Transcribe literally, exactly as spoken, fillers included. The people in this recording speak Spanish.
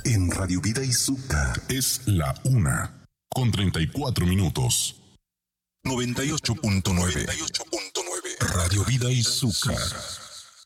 en Radio Vida Izúcar. Es la una con treinta y cuatro minutos. noventa y ocho punto nueve. Radio Vida Izúcar.